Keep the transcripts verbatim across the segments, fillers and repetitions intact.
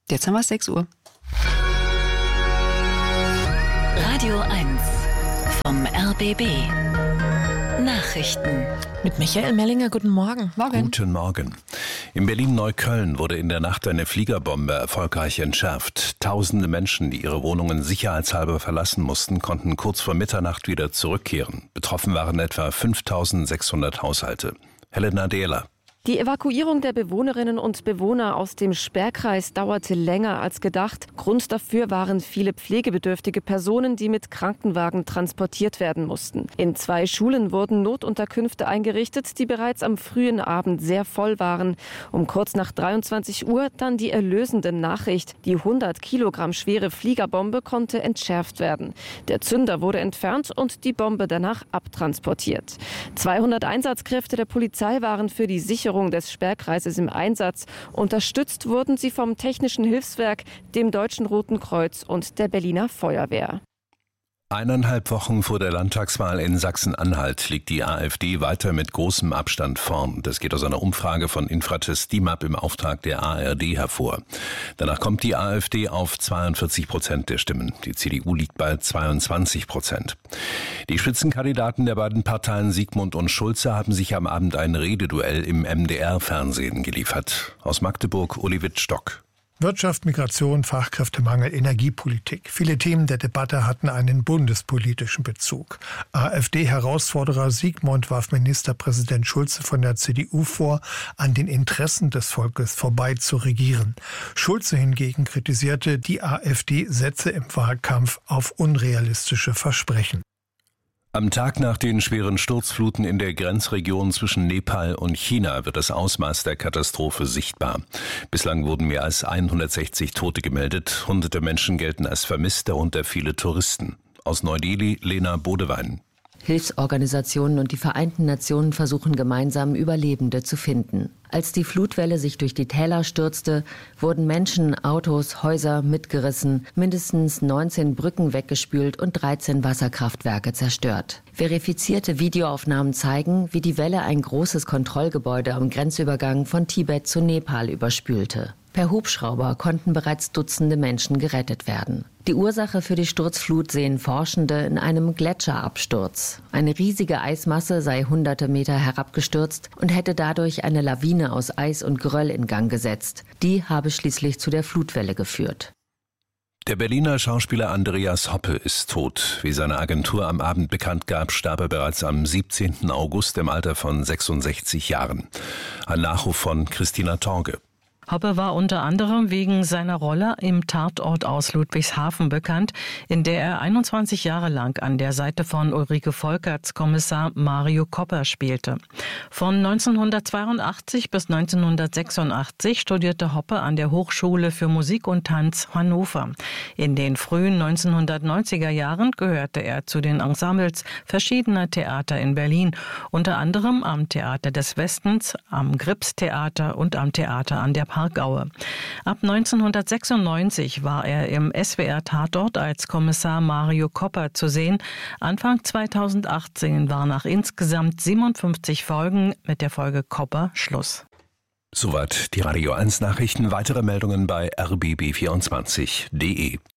Jetzt haben wir sechs Uhr. Radio eins vom R B B. Nachrichten. Mit Michael Mellinger, guten Morgen. Morgen. Guten Morgen. In Berlin-Neukölln wurde in der Nacht eine Fliegerbombe erfolgreich entschärft. Tausende Menschen, die ihre Wohnungen sicherheitshalber verlassen mussten, konnten kurz vor Mitternacht wieder zurückkehren. Betroffen waren etwa fünftausendsechshundert Haushalte. Helena Dehler. Die Evakuierung der Bewohnerinnen und Bewohner aus dem Sperrkreis dauerte länger als gedacht. Grund dafür waren viele pflegebedürftige Personen, die mit Krankenwagen transportiert werden mussten. In zwei Schulen wurden Notunterkünfte eingerichtet, die bereits am frühen Abend sehr voll waren. Um kurz nach dreiundzwanzig Uhr dann die erlösende Nachricht. Die hundert Kilogramm schwere Fliegerbombe konnte entschärft werden. Der Zünder wurde entfernt und die Bombe danach abtransportiert. zweihundert Einsatzkräfte der Polizei waren für die Sicherung des Sperrkreises im Einsatz. Unterstützt wurden sie vom Technischen Hilfswerk, dem Deutschen Roten Kreuz und der Berliner Feuerwehr. Eineinhalb Wochen vor der Landtagswahl in Sachsen-Anhalt liegt die AfD weiter mit großem Abstand vorn. Das geht aus einer Umfrage von Infratest D I M A P im Auftrag der A R D hervor. Danach kommt die AfD auf zweiundvierzig Prozent der Stimmen. Die C D U liegt bei zweiundzwanzig Prozent. Die Spitzenkandidaten der beiden Parteien Siegmund und Schulze haben sich am Abend ein Rededuell im M D R-Fernsehen geliefert. Aus Magdeburg Uli Wittstock. Wirtschaft, Migration, Fachkräftemangel, Energiepolitik. Viele Themen der Debatte hatten einen bundespolitischen Bezug. AfD-Herausforderer Siegmund warf Ministerpräsident Schulze von der C D U vor, an den Interessen des Volkes vorbei zu regieren. Schulze hingegen kritisierte, die AfD setze im Wahlkampf auf unrealistische Versprechen. Am Tag nach den schweren Sturzfluten in der Grenzregion zwischen Nepal und China wird das Ausmaß der Katastrophe sichtbar. Bislang wurden mehr als hundertsechzig Tote gemeldet. Hunderte Menschen gelten als vermisst, darunter viele Touristen. Aus Neu-Delhi, Lena Bodewein. Hilfsorganisationen und die Vereinten Nationen versuchen gemeinsam, Überlebende zu finden. Als die Flutwelle sich durch die Täler stürzte, wurden Menschen, Autos, Häuser mitgerissen, mindestens neunzehn Brücken weggespült und dreizehn Wasserkraftwerke zerstört. Verifizierte Videoaufnahmen zeigen, wie die Welle ein großes Kontrollgebäude am Grenzübergang von Tibet zu Nepal überspülte. Per Hubschrauber konnten bereits Dutzende Menschen gerettet werden. Die Ursache für die Sturzflut sehen Forschende in einem Gletscherabsturz. Eine riesige Eismasse sei hunderte Meter herabgestürzt und hätte dadurch eine Lawine aus Eis und Geröll in Gang gesetzt. Die habe schließlich zu der Flutwelle geführt. Der Berliner Schauspieler Andreas Hoppe ist tot. Wie seine Agentur am Abend bekannt gab, starb er bereits am siebzehnten August im Alter von sechsundsechzig Jahren. Ein Nachruf von Christina Torge. Hoppe war unter anderem wegen seiner Rolle im Tatort aus Ludwigshafen bekannt, in der er einundzwanzig Jahre lang an der Seite von Ulrike Volkerts Kommissar Mario Kopper spielte. Von neunzehnhundertzweiundachtzig bis neunzehnhundertsechsundachtzig studierte Hoppe an der Hochschule für Musik und Tanz Hannover. In den frühen neunzehnhundertneunziger Jahren gehörte er zu den Ensembles verschiedener Theater in Berlin, unter anderem am Theater des Westens, am Gripstheater und am Theater an der Parkaue. Ab neunzehnhundertsechsundneunzig war er im S W R-Tatort als Kommissar Mario Kopper zu sehen. Anfang zweitausendachtzehn war nach insgesamt siebenundfünfzig Folgen mit der Folge Kopper Schluss. Soweit die Radio eins Nachrichten. Weitere Meldungen bei r b b vierundzwanzig punkt d e.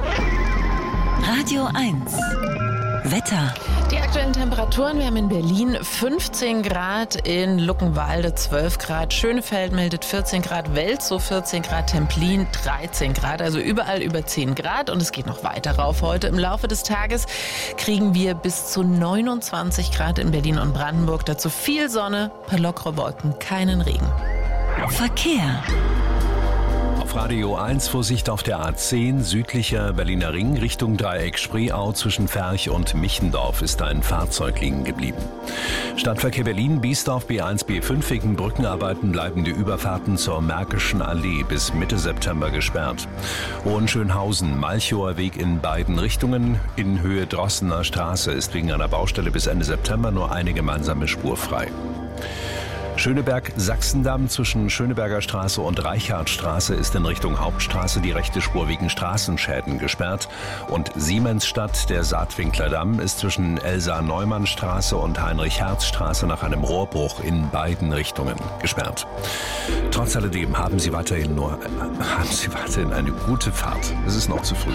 Radio eins Wetter. Die aktuellen Temperaturen, wir haben in Berlin fünfzehn Grad, in Luckenwalde zwölf Grad, Schönefeld meldet vierzehn Grad, Welzow vierzehn Grad, Templin dreizehn Grad, also überall über zehn Grad und es geht noch weiter rauf. Heute im Laufe des Tages kriegen wir bis zu neunundzwanzig Grad in Berlin und Brandenburg, dazu viel Sonne, paar lockere Wolken, keinen Regen. Verkehr. Auf Radio eins Vorsicht auf der A zehn, südlicher Berliner Ring, Richtung Dreieck Spreeau zwischen Ferch und Michendorf ist ein Fahrzeug liegen geblieben. Stadtverkehr Berlin, Biesdorf B eins B fünf, wegen Brückenarbeiten bleiben die Überfahrten zur Märkischen Allee bis Mitte September gesperrt. Hohenschönhausen, Malchower Weg in beiden Richtungen, in Höhe Drossener Straße ist wegen einer Baustelle bis Ende September nur eine gemeinsame Spur frei. Schöneberg-Sachsendamm zwischen Schöneberger Straße und Reichardtstraße ist in Richtung Hauptstraße die rechte Spur wegen Straßenschäden gesperrt. Und Siemensstadt, der Saatwinklerdamm, ist zwischen Elsa-Neumann-Straße und Heinrich-Herz-Straße nach einem Rohrbruch in beiden Richtungen gesperrt. Trotz alledem haben Sie weiterhin nur, haben Sie weiterhin eine gute Fahrt. Es ist noch zu früh.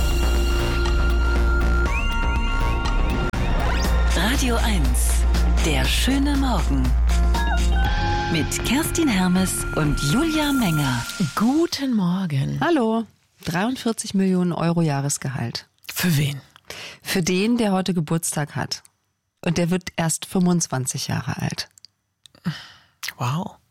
Radio eins, der schöne Morgen. Mit Kerstin Hermes und Julia Menger. Guten Morgen. Hallo. dreiundvierzig Millionen Euro Jahresgehalt. Für wen? Für den, der heute Geburtstag hat. Und der wird erst fünfundzwanzig Jahre alt. Wow.